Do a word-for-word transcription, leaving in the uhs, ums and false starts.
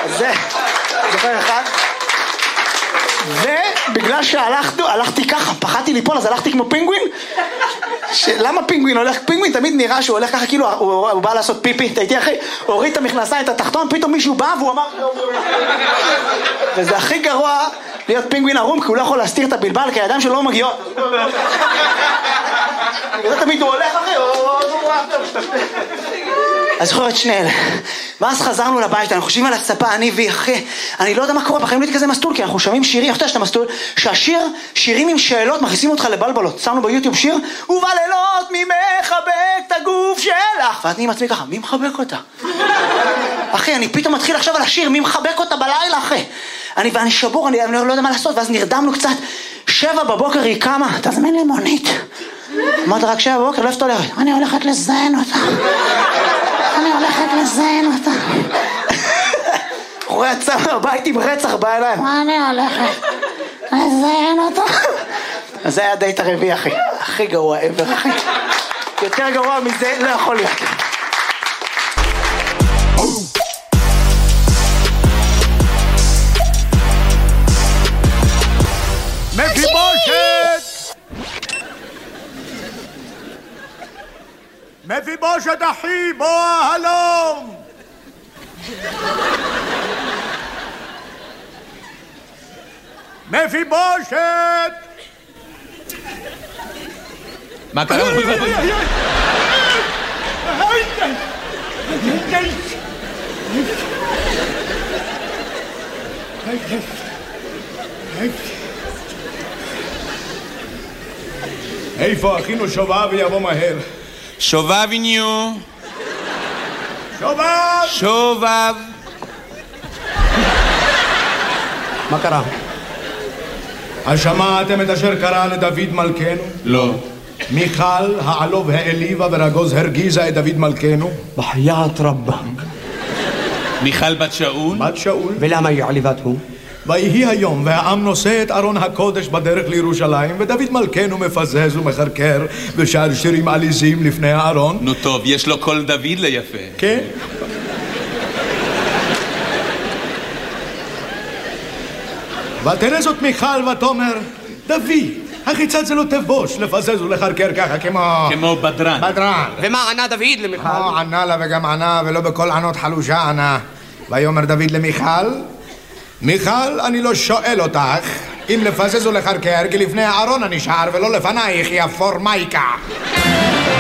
זה, זוכר אחד? ובגלל שהלכתי, הלכתי ככה, פחדתי ליפול, אז הלכתי כמו פינגווין. למה פינגווין הולך? פינגווין תמיד נראה שהוא הולך ככה, כאילו הוא, הוא בא לעשות פיפי, אתה איתי אחי, הוריד את המכנסיים, את התחתון, פתאום מישהו בא והוא אמר... וזה הכי גרוע להיות פינגווין ערום, כי הוא לא יכול להסתיר את הבלבל, כי הידיים שלו לא מגיעות. וזה תמיד הוא הולך אחי, אז זוכר את שני אלה. ואז חזרנו לבית, אנחנו חושבים על הצפה, אני ואחי, אני לא יודע מה קורה, בחיים לא הייתי כזה מסטול, כי אנחנו שומעים שירים, איך אתה יש את המסטול, שהשיר, שירים עם שאלות, מכניסים אותך לבלבלות. שמנו ביוטיוב שיר, ובלילות מי מחבק את הגוף שלך, ואני עם עצמי ככה, מי מחבק אותה? אחי, אני פתאום מתחיל עכשיו על השיר, מי מחבק אותה בלילה, אחי? אני, ואני שבור, אני, אני לא יודע מה לעשות, ואז נרדמנו קצת, שבע בבוקר היא קמה, תזמן לי מונית. אמרת רק שבע בבוקר, לא איפה הולכת? אני הולכת לזיין אותה. אני הולכת לזיין אותה. הוא יצא מהבית עם רצח בעיניים. אני הולכת לזיין אותה. אז זה היה דייט הרביעי, אחי. הכי גרוע ever, אחי. יותר גרוע מזה לא יכול להיות. מפיבושת! מפיבושת אחי, בוא הלום! מפיבושת! מה קרה? איפה אחינו שובב ויבוא מהר? שובב איניו. שובב! שובב. מה קרה? השמעתם את אשר קרה לדוד מלכנו? לא. מיכל העלוב העליבה ורגוז הרגיזה את דוד מלכנו? בחיית רבה. מיכל בת שאול? בת שאול. ולמה היא עליבתו? ויהי היום והעם נושא את ארון הקודש בדרך לירושלים, ודוד מלכנו מפזז ומחרקר ושר שירים עליזים לפני הארון. נו טוב, יש לו קול דוד ליפה. כן. ותראה זאת מיכל ותאמר, דוד, החיצת זה לא תבוש לפזז ולחרקר ככה כמו... כמו בדרן. בדרן. ומה ענה דוד למיכל? כמו ענה לה וגם ענה, ולא בכל ענות חלושה ענה. ויאמר דוד למיכל, מיכל, אני לא שואל אותך אם לפזז ולחרקר, כי לפני הארון אני שר ולא לפנייך, יא פורמייקה.